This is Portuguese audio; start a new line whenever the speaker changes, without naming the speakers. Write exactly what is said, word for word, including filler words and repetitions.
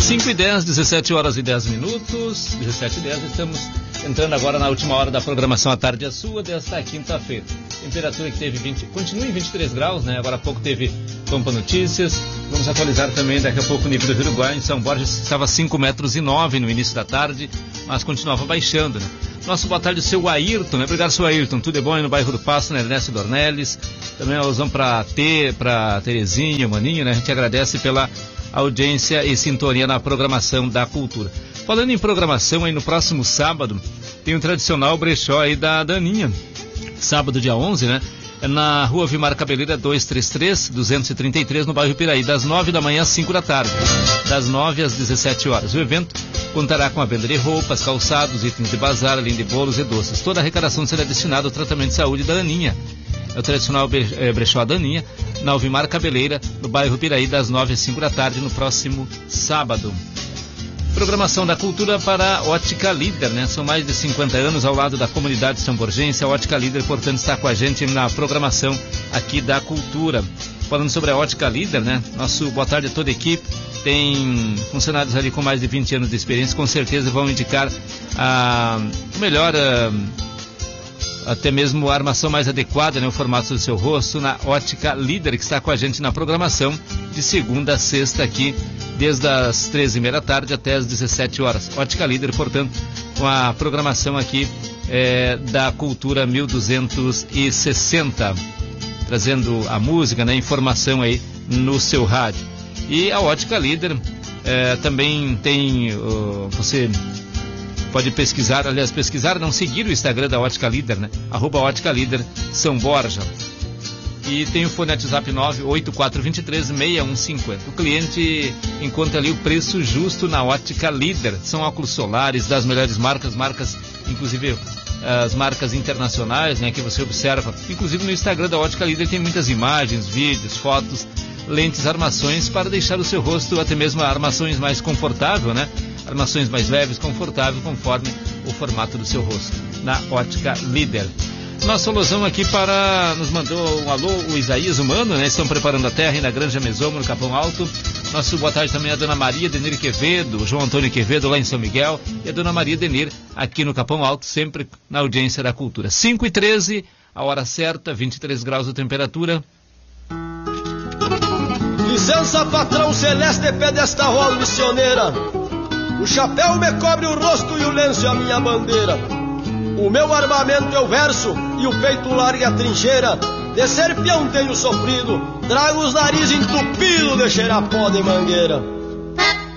cinco e dez, dezessete horas e dez minutos, dezessete e dez, estamos entrando agora na última hora da programação A Tarde é Sua desta quinta-feira. Temperatura que teve vinte, continua em vinte e três graus, né? Agora há pouco teve Pampa Notícias. Vamos atualizar também daqui a pouco o nível do Rio Uruguai. Em São Borges estava cinco metros e nove no início da tarde, mas continuava baixando, né? Nosso boa tarde, seu Ayrton, né? Obrigado, seu Ayrton. Tudo é bom aí no bairro do Passo, né? Ernesto Dornelles. Também alusão para T, para Terezinha, Maninho, né? A gente agradece pela audiência e sintonia na programação da cultura. Falando em programação, aí no próximo sábado tem o tradicional brechó aí da Daninha. Sábado, dia onze, né? É na rua Vimar Cabeleira duzentos e trinta e três, duzentos e trinta e três, no bairro Piraí, das nove da manhã às cinco da tarde, das nove às dezessete horas. O evento contará com a venda de roupas, calçados, itens de bazar, além de bolos e doces. Toda a arrecadação será destinada ao tratamento de saúde da Daninha. É o tradicional brechó Daninha, na Alvimar Cabeleira, no bairro Piraí, das nove às cinco da tarde, no próximo sábado. Programação da cultura para a Ótica Líder, né? São mais de cinquenta anos ao lado da comunidade são-borgense. A Ótica Líder, portanto, está com a gente na programação aqui da cultura. Falando sobre a Ótica Líder, né? Nosso boa tarde a toda a equipe. Tem funcionários ali com mais de vinte anos de experiência, com certeza vão indicar a melhor... A, até mesmo a armação mais adequada, né, o formato do seu rosto, na Ótica Líder, que está com a gente na programação de segunda a sexta aqui, desde as treze e meia da tarde até as dezessete horas. Ótica Líder, portanto, com a programação aqui é, da Cultura mil duzentos e sessenta, trazendo a música, né, informação aí no seu rádio. E a Ótica Líder é, também tem, uh, você... pode pesquisar, aliás, pesquisar, não seguir o Instagram da Ótica Líder, né? Arroba Ótica Líder São Borja. E tem o fone WhatsApp nove oito quatro dois três, seis um cinco zero. O cliente encontra ali o preço justo na Ótica Líder. São óculos solares das melhores marcas, marcas, inclusive as marcas internacionais, né? Que você observa. Inclusive no Instagram da Ótica Líder tem muitas imagens, vídeos, fotos, lentes, armações para deixar o seu rosto, até mesmo armações mais confortável, né? Armações mais leves, confortável, conforme o formato do seu rosto, na Ótica Líder. Nossa alusão aqui para, nos mandou um alô, o Isaías Humano, né? Estão preparando a terra aí na Granja Mesomo, no Capão Alto. Nosso boa tarde também a Dona Maria Denir Quevedo, João Antônio Quevedo lá em São Miguel, e a Dona Maria Denir aqui no Capão Alto, sempre na audiência da cultura. cinco e treze, a hora certa, vinte e três graus de temperatura.
Licença, patrão celeste, pé desta rola missioneira. O chapéu me cobre o rosto e o lenço é a minha bandeira. O meu armamento é o verso e o peito larga a trincheira. De ser peão tenho sofrido, trago os nariz entupido de cheirar pó de mangueira.